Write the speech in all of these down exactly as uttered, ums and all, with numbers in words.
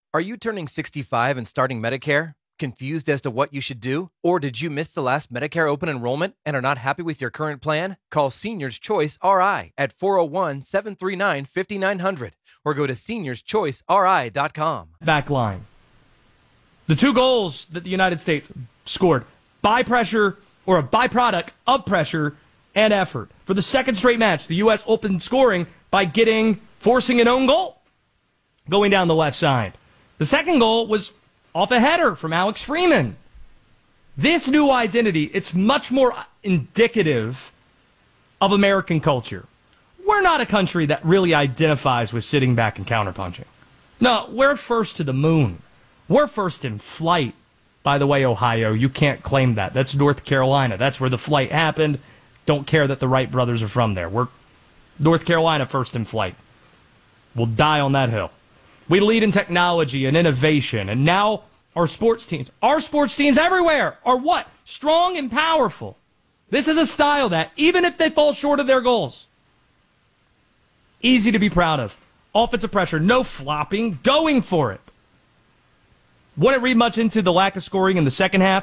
Are you turning sixty-five and starting Medicare? Confused as to what you should do? Or did you miss the last Medicare open enrollment and are not happy with your current plan? Call Seniors Choice R I at four oh one, seven three nine, five nine zero zero or go to seniors choice r i dot com. Back line. The two goals that the United States scored by pressure or a byproduct of pressure and effort. For the second straight match, the U S opened scoring by getting, forcing an own goal going down the left side. The second goal was off a header from Alex Freeman. This new identity, it's much more indicative of American culture. We're not a country that really identifies with sitting back and counterpunching. No, we're first to the moon. We're first in flight. By the way, Ohio, you can't claim that. That's North Carolina. That's where the flight happened. Don't care that the Wright brothers are from there. We're North Carolina first in flight. We'll die on that hill. We lead in technology and innovation, and now our sports teams, our sports teams everywhere are what? Strong and powerful. This is a style that, even if they fall short of their goals, easy to be proud of. Offensive pressure, no flopping, going for it. Wouldn't read much into the lack of scoring in the second half.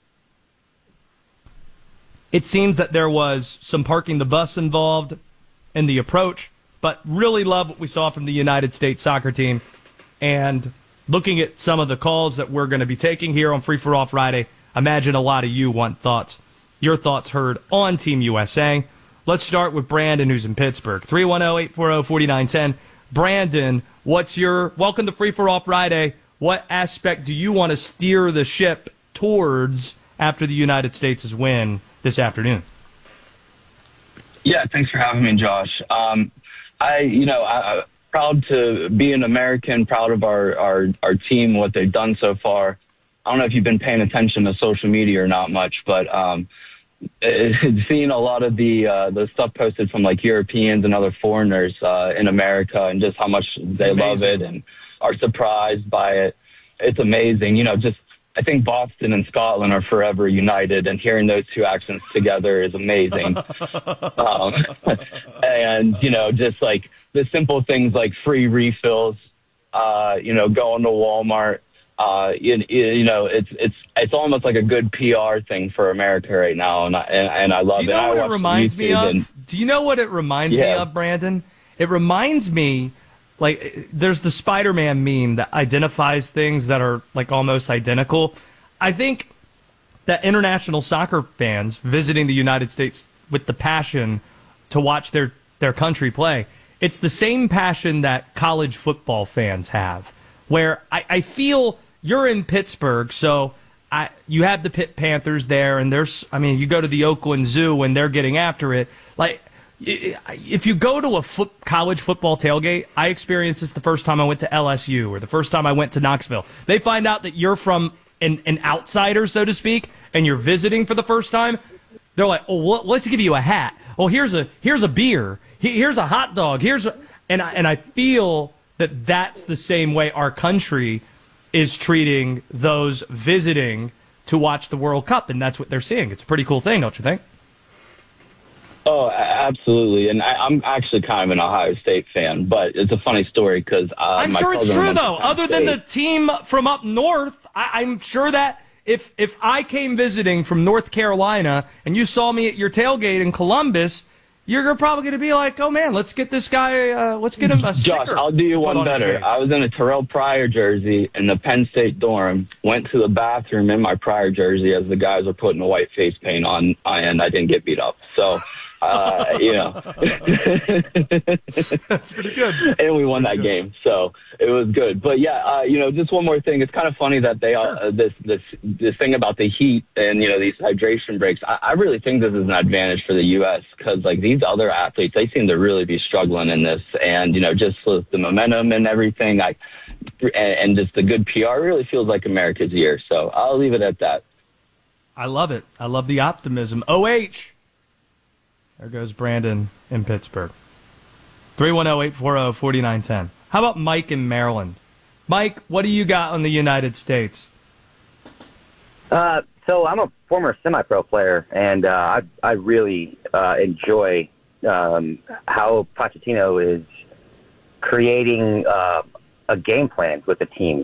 It seems that there was some parking the bus involved in the approach, but really love what we saw from the United States soccer team. And looking at some of the calls that we're going to be taking here on Free for All Friday, imagine a lot of you want thoughts. Your thoughts heard on Team U S A. Let's start with Brandon, who's in Pittsburgh. three one zero, eight four zero, four nine one zero. Brandon, what's your, welcome to Free for All Friday. What aspect do you want to steer the ship towards after the United States' win this afternoon? Yeah, thanks for having me, Josh. Um, I, you know, I, proud to be an American, proud of our, our, our team, what they've done so far. I don't know if you've been paying attention to social media or not much, but um, it, seeing a lot of the uh, the stuff posted from like Europeans and other foreigners uh, in America and just how much they love it and are surprised by it. It's amazing. You know, just I think Boston and Scotland are forever united, and hearing those two accents together is amazing. um, and, you know, just like the simple things like free refills, uh, you know, going to Walmart, uh, you, you know, it's it's it's almost like a good P R thing for America right now, and I, and, and I love it. Do you know it. what I it reminds me of? And, Do you know what it reminds yeah. me of, Brandon? It reminds me, like, there's the Spider-Man meme that identifies things that are, like, almost identical. I think that international soccer fans visiting the United States with the passion to watch their, their country play, it's the same passion that college football fans have, where I, I feel you're in Pittsburgh, so I, you have the Pitt Panthers there, and there's, I mean, you go to the Oakland Zoo and they're getting after it. Like, if you go to a foot, college football tailgate, I experienced this the first time I went to L S U or the first time I went to Knoxville. They find out that you're from an, an outsider, so to speak, and you're visiting for the first time. They're like, "Oh, well, let's give you a hat. Oh, here's a here's a beer. Here's a hot dog. Here's a," and I, and I feel that that's the same way our country is treating those visiting to watch the World Cup, and that's what they're seeing. It's a pretty cool thing, don't you think? Oh, absolutely. And I, I'm actually kind of an Ohio State fan, but it's a funny story because uh, I'm my sure it's cousin true, went to though. Penn Other than the State. team from up north, I, I'm sure that if if I came visiting from North Carolina and you saw me at your tailgate in Columbus, you're probably going to be like, "Oh man, let's get this guy. Uh, let's get him a sticker." Josh, I'll do you to put one on his better. face. I was in a Terrell Pryor jersey in the Penn State dorm. Went to the bathroom in my Pryor jersey as the guys were putting the white face paint on, and I didn't get beat up. So. Uh, you know, That's pretty good. And we won that game, so it was good. But yeah, uh, you know, just one more thing. It's kind of funny that they Sure. uh, this this this thing about the heat and you know these hydration breaks. I, I really think this is an advantage for the U S because like these other athletes, they seem to really be struggling in this, and you know, just with the momentum and everything, I and, and just the good P R really feels like America's year. So I'll leave it at that. I love it. I love the optimism. O H. There goes Brandon in Pittsburgh. three one zero, eight four zero, four nine one zero. How about Mike in Maryland? Mike, what do you got on the United States? Uh, so I'm a former semi-pro player, and uh, I, I really uh, enjoy um, how Pochettino is creating uh, a game plan with the team.